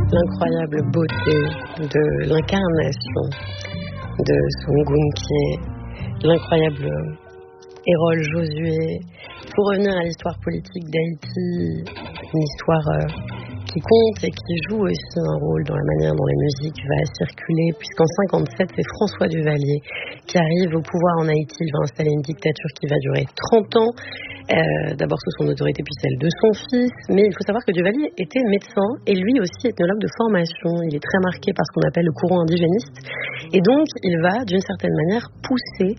l'incroyable beauté de l'incarnation de Songun, qui est l'incroyable Hérole Josué. Pour revenir à l'histoire politique d'Haïti, une histoire qui compte et qui joue aussi un rôle dans la manière dont la musique va circuler, puisqu'en 57, c'est François Duvalier qui arrive au pouvoir en Haïti. Il va installer une dictature qui va durer 30 ans, d'abord sous son autorité puis celle de son fils. Mais il faut savoir que Duvalier était médecin et lui aussi ethnologue de formation. Il est très marqué par ce qu'on appelle le courant indigéniste, et donc il va d'une certaine manière pousser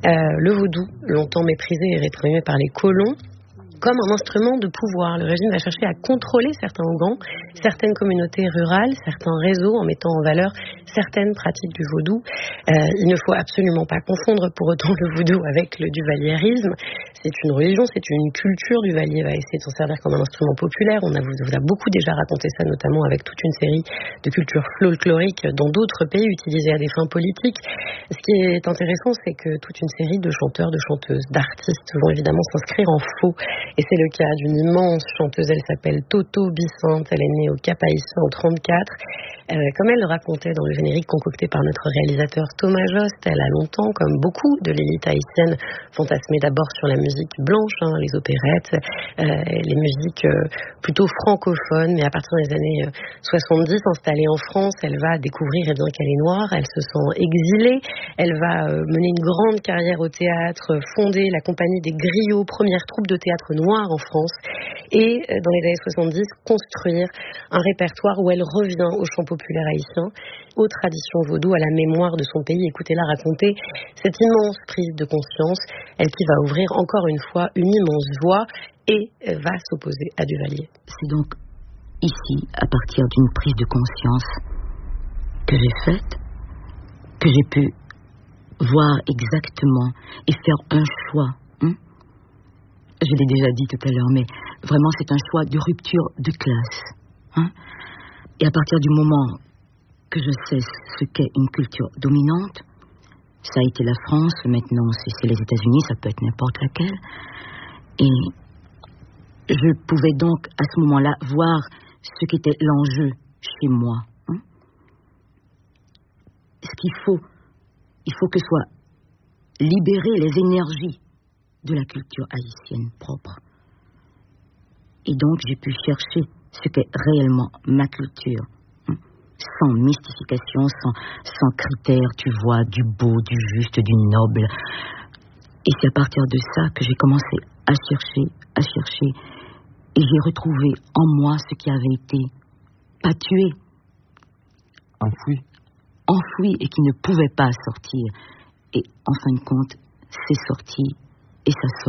le vaudou, longtemps méprisé et réprimé par les colons, comme un instrument de pouvoir. Le régime va chercher à contrôler certains Ougans, certaines communautés rurales, certains réseaux, en mettant en valeur certaines pratiques du vaudou. Il ne faut absolument pas confondre pour autant le vaudou avec le duvalierisme. C'est une religion, c'est une culture. Duvalier va essayer de s'en servir comme un instrument populaire. On vous a beaucoup déjà raconté ça, notamment avec toute une série de cultures folkloriques dans d'autres pays utilisées à des fins politiques. Ce qui est intéressant, c'est que toute une série de chanteurs, de chanteuses, d'artistes vont évidemment s'inscrire en faux. Et c'est le cas d'une immense chanteuse, elle s'appelle Toto Bissante, elle est née au Cap-Haïtien en 1934. Comme elle le racontait dans le générique concocté par notre réalisateur Thomas Jost, elle a longtemps, comme beaucoup de l'élite haïtienne, fantasmé d'abord sur la musique blanche, les opérettes, les musiques plutôt francophones, mais à partir des années 70, installée en France, elle va découvrir bien qu'elle est noire, elle se sent exilée, elle va mener une grande carrière au théâtre, fonder la compagnie des Griots, première troupe de théâtre noir en France, et dans les années 70, construire un répertoire où elle revient au chant populaire haïtien, aux traditions vaudou, à la mémoire de son pays. Écoutez-la raconter cette immense prise de conscience, elle qui va ouvrir encore une fois une immense voie et va s'opposer à Duvalier. C'est donc ici, à partir d'une prise de conscience que j'ai faite, que j'ai pu voir exactement et faire un choix. Je l'ai déjà dit tout à l'heure, mais vraiment c'est un choix de rupture de classe. Et à partir du moment que je sais ce qu'est une culture dominante, ça a été la France, maintenant c'est les États-Unis, ça peut être n'importe laquelle, et je pouvais donc à ce moment-là voir ce qu'était l'enjeu chez moi. Ce qu'il faut, il faut que soient libérées les énergies de la culture haïtienne propre. Et donc j'ai pu chercher ce qu'est réellement ma culture, sans mystification, sans critères, tu vois, du beau, du juste, du noble. Et c'est à partir de ça que j'ai commencé à chercher, et j'ai retrouvé en moi ce qui avait été pas tué, enfoui et qui ne pouvait pas sortir. Et en fin de compte, c'est sorti et ça